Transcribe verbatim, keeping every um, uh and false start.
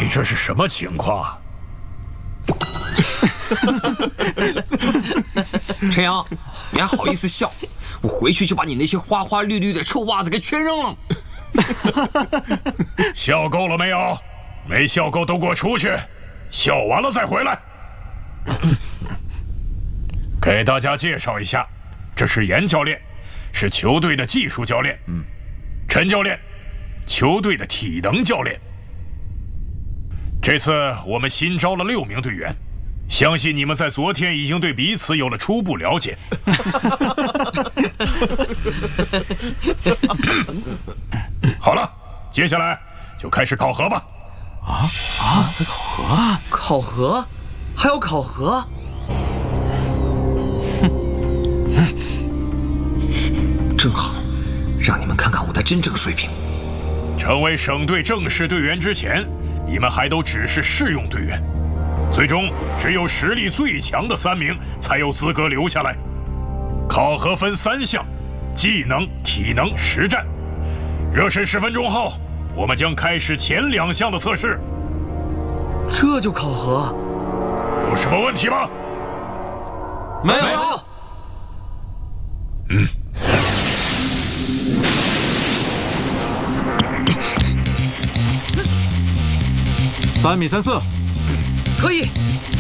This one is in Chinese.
你这是什么情况啊？ 陈阳，你还好意思笑？我回去就把你那些花花绿绿的臭袜子给全扔了。 笑够了没有？没笑够都给我出去，笑完了再回来。给大家介绍一下，这是严教练，是球队的技术教练。嗯，陈教练，球队的体能教练。这次我们新招了六名队员，相信你们在昨天已经对彼此有了初步了解。好了，接下来就开始考核吧。 啊啊！考核啊！考核？还要考核？正好，让你们看看我的真正水平。 成为省队正式队员之前，你们还都只是试用队员，最终只有实力最强的三名才有资格留下来。考核分三项：技能、体能、实战。热身十分钟后，我们将开始前两项的测试。 这就考核？ 有什么问题吗？ 没有。没有。 嗯。 三米三四， 可以。